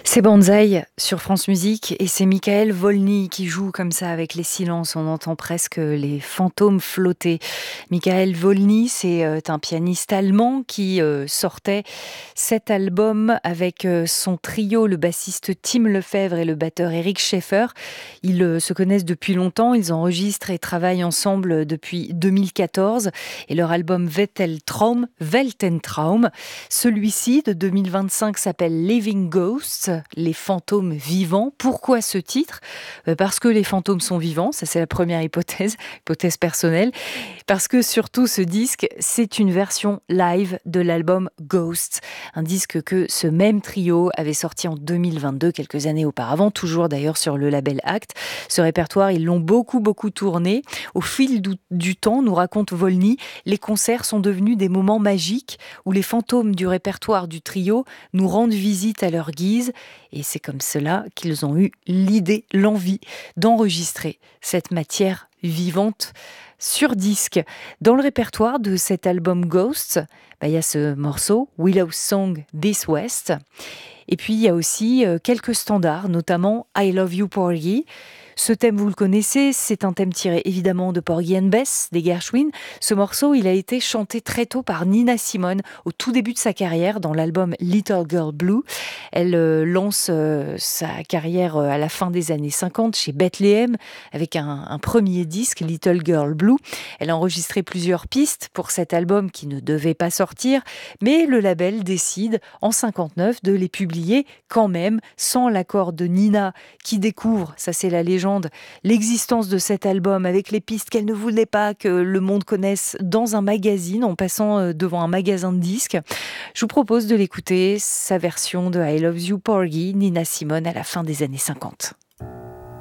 C'est Banzai sur France Musique et c'est Michael Volny qui joue comme ça avec les silences. On entend presque les fantômes flotter. Michael Volny, c'est un pianiste allemand qui sortait cet album avec son trio, le bassiste Tim Lefebvre et le batteur Eric Schäfer. Ils se connaissent depuis longtemps, ils enregistrent et travaillent ensemble depuis 2014 et leur album Weltentraum, celui-ci de 2025 s'appelle Living Ghosts, les fantômes vivants. Pourquoi ce titre ? Parce que les fantômes sont vivants, ça c'est la première hypothèse personnelle. Parce que surtout ce disque, c'est une version live de l'album Ghosts, un disque que ce même trio avait sorti en 2022, quelques années auparavant, toujours d'ailleurs sur le label Act. Ce répertoire, ils l'ont beaucoup tourné. Au fil du temps, nous raconte Volny, les concerts sont devenus des moments magiques où les fantômes du répertoire du trio nous rendent visite à leur guise. Et c'est comme cela qu'ils ont eu l'idée, l'envie d'enregistrer cette matière vivante sur disque. Dans le répertoire de cet album Ghosts, il y a ce morceau Willow Song This West. Et puis il y a aussi quelques standards, notamment I Love You Porgy. Ce thème, vous le connaissez, c'est un thème tiré évidemment de Porgy and Bess, des Gershwin. Ce morceau, il a été chanté très tôt par Nina Simone au tout début de sa carrière dans l'album Little Girl Blue. Elle lance sa carrière à la fin des années 50 chez Bethlehem avec un premier disque, Little Girl Blue. Elle a enregistré plusieurs pistes pour cet album qui ne devait pas sortir, mais le label décide en 59 de les publier quand même, sans l'accord de Nina qui découvre, ça c'est la légende, l'existence de cet album avec les pistes qu'elle ne voulait pas que le monde connaisse dans un magazine, en passant devant un magasin de disques. Je vous propose de l'écouter, sa version de I Love You Porgy, Nina Simone à la fin des années 50.